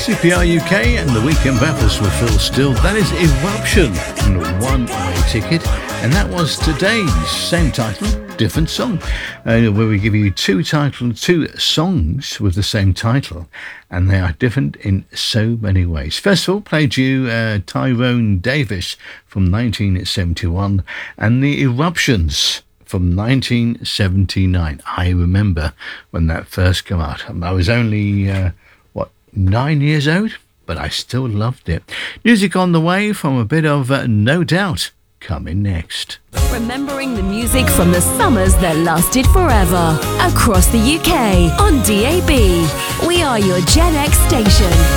CPR UK and the Weekend Breakfast with Phil Still. That is Eruption and a one-way ticket. And that was today's same title, different song, where we give you two songs with the same title, and they are different in so many ways. First of all, played you Tyrone Davis from 1971 and the Eruptions from 1979. I remember when that first came out. I was only 9 years old, but I still loved it. Music on the way from a bit of No Doubt coming next. Remembering the music from the summers that lasted forever across the UK on DAB. We are your Gen X station.